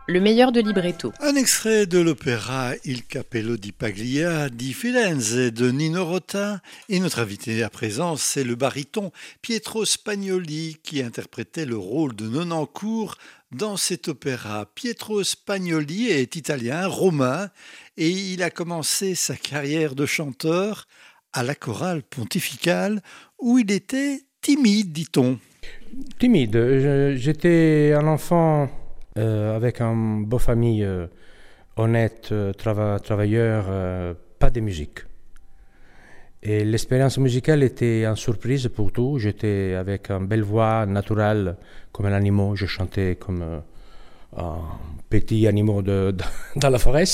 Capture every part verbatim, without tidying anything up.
le meilleur de libretto. Un extrait de l'opéra Il Cappello di Paglia di Firenze de Nino Rota. Et notre invité à présent, c'est le baryton Pietro Spagnoli qui interprétait le rôle de Nonancourt dans cet opéra. Pietro Spagnoli est italien, romain, et il a commencé sa carrière de chanteur à la chorale pontificale où il était timide, dit-on. Timide. J'étais un enfant euh, avec une bonne famille, euh, honnête, euh, trava- travailleur, euh, pas de musique. Et l'expérience musicale était une surprise pour tout. J'étais avec une belle voix naturelle, comme un animal. Je chantais comme euh, un petit animal de, de, dans la forêt.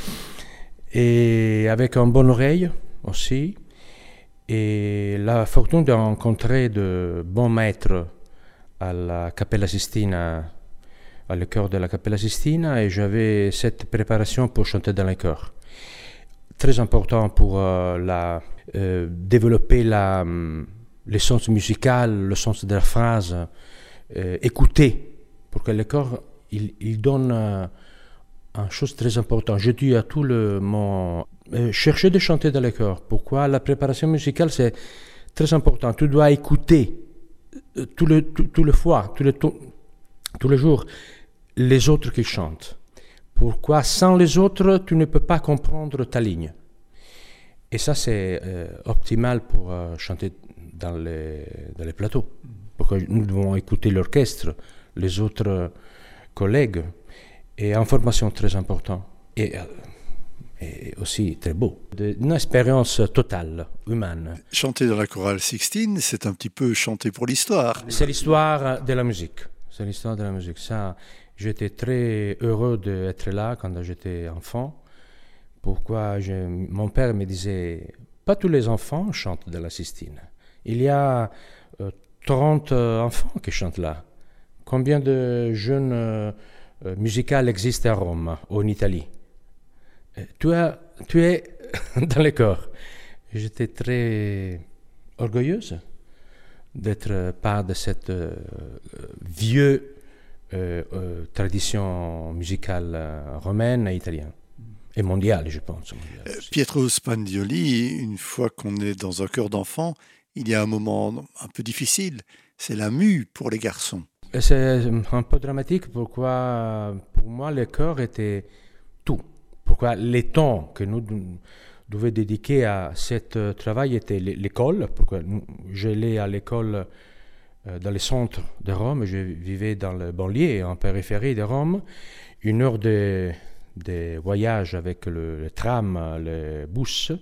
Et avec une bonne oreille aussi. Et la fortune de rencontrer de bons maîtres à la Cappella Sistina, à le chœur de la Cappella Sistina, et j'avais cette préparation pour chanter dans le chœur. Très important pour euh, la, euh, développer la, le sens musical, le sens de la phrase, euh, écouter, pour que le chœur il, il donne euh, une chose très importante. Je dis à tout le monde, euh, cherchez de chanter dans le chœur. Pourquoi? La préparation musicale, c'est très important. Tu dois écouter euh, tout le, tout, tout le fois, tout le, tout, tous les jours, les autres qui chantent. Pourquoi? Sans les autres, tu ne peux pas comprendre ta ligne. Et ça, c'est euh, optimal pour euh, chanter dans les, dans les plateaux. Pourquoi nous devons écouter l'orchestre, les autres euh, collègues. Et information très importante. Et, euh, et aussi très beau. De, une expérience totale, humaine. Chanter dans la chorale Sixtine, c'est un petit peu chanter pour l'histoire. C'est l'histoire de la musique. C'est l'histoire de la musique. Ça, j'étais très heureux d'être là quand j'étais enfant. Pourquoi je, mon père me disait, pas tous les enfants chantent dans la Sistine. Il y a euh, trente euh, enfants qui chantent là. Combien de jeunes euh, musicales existent à Rome, ou en Italie? euh, tu, as, tu es dans le corps. J'étais très orgueilleuse d'être part de cette euh, vieille euh, euh, tradition musicale euh, romaine et italienne. Et mondiale, je pense. Mondiale euh, Pietro Spagnoli, une fois qu'on est dans un chœur d'enfant, il y a un moment un peu difficile. C'est la mue pour les garçons. C'est un peu dramatique. Pourquoi? Pour moi, le chœur était tout. Pourquoi? Les temps que nous devions dédiquer à ce travail était l'école. Pourquoi? J'allais à l'école dans le centre de Rome. Je vivais dans le banlieue, en périphérie de Rome. Une heure de, de voyage avec le, le tram, le bus.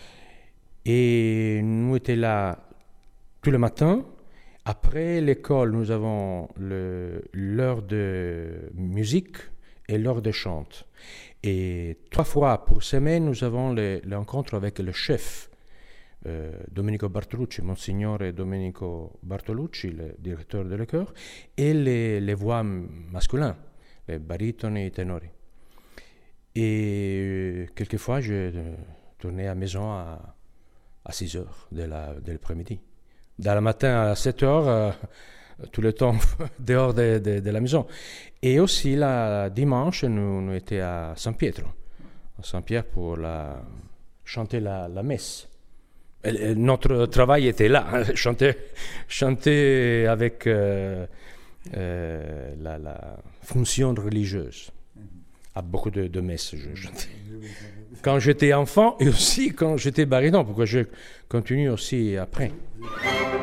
Et nous étions là tous les matins. Après l'école, nous avons le, l'heure de musique et l'heure de chant. Et trois fois par semaine, nous avons les, les rencontres avec le chef, euh, Domenico Bartolucci, Monsignore Domenico Bartolucci, le directeur de l'école, et les, les voix masculines, les barytons et ténors. Et euh, quelquefois, je tournais à la maison à, à six heures de, la, de l'après-midi. Dans le matin à sept heures, euh, tout le temps dehors de, de, de la maison. Et aussi, la dimanche, nous, nous étions à Saint-Pietro, à Saint-Pierre pour la, chanter la, la messe. Et, et notre travail était là, hein, chanter, chanter avec euh, euh, la, la fonction religieuse. À beaucoup de, de messes, je chantais. Quand j'étais enfant et aussi quand j'étais baryton, pourquoi je continue aussi après.